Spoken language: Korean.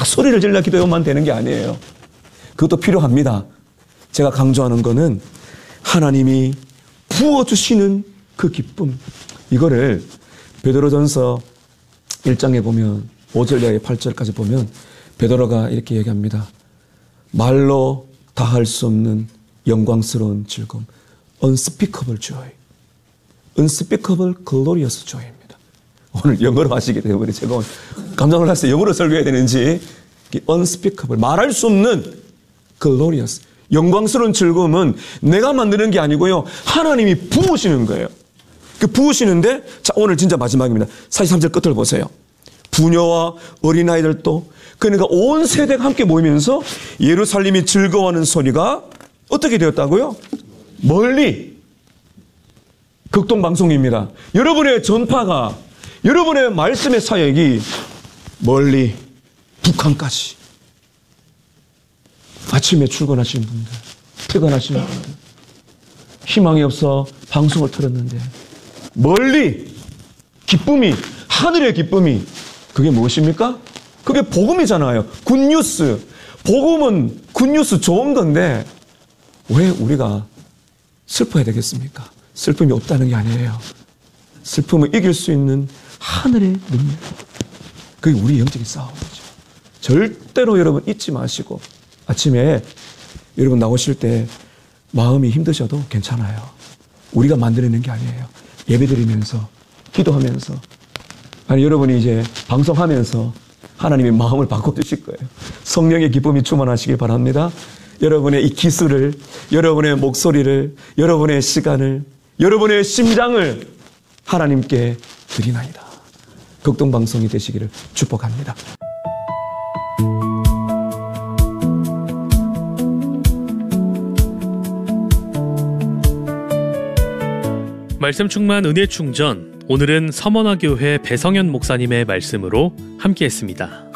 소리를 질러 기도해만 되는 게 아니에요. 그것도 필요합니다. 제가 강조하는 거는 하나님이 부어주시는 그 기쁨. 이거를 베드로전서 1장에 보면 5절 이하의 8절까지 보면 베드로가 이렇게 얘기합니다. 말로 다 할 수 없는 영광스러운 즐거움. unspeakable joy. unspeakable glorious joy입니다. 오늘 영어로 하시기 때문에 제가 오늘 깜짝 놀랐어요. 영어로 설교해야 되는지. unspeakable. 말할 수 없는 glorious. 영광스러운 즐거움은 내가 만드는 게 아니고요. 하나님이 부으시는 거예요. 그 부으시는데, 자, 오늘 진짜 마지막입니다. 43절 끝을 보세요. 부녀와 어린아이들도, 그러니까 온 세대가 함께 모이면서 예루살렘이 즐거워하는 소리가 어떻게 되었다고요? 멀리. 극동방송입니다. 여러분의 전파가, 여러분의 말씀의 사역이 멀리 북한까지. 아침에 출근하시는 분들, 퇴근하시는 분들, 희망이 없어 방송을 틀었는데 멀리 기쁨이, 하늘의 기쁨이, 그게 무엇입니까? 그게 복음이잖아요. 굿뉴스. 복음은 굿뉴스 좋은 건데 왜 우리가 슬퍼야 되겠습니까? 슬픔이 없다는 게 아니에요. 슬픔을 이길 수 있는 하늘의 능력. 그게 우리 영적인 싸움이죠. 절대로 여러분 잊지 마시고 아침에 여러분 나오실 때 마음이 힘드셔도 괜찮아요. 우리가 만들어내는 게 아니에요. 예배드리면서, 기도하면서, 아니 여러분이 이제 방송하면서 하나님의 마음을 바꿔주실 거예요. 성령의 기쁨이 충만하시길 바랍니다. 여러분의 이 기술을, 여러분의 목소리를, 여러분의 시간을, 여러분의 심장을 하나님께 드리나이다. 극동방송이 되시기를 축복합니다. 말씀 충만 은혜 충전, 오늘은 서머나교회 배성현 목사님의 말씀으로 함께했습니다.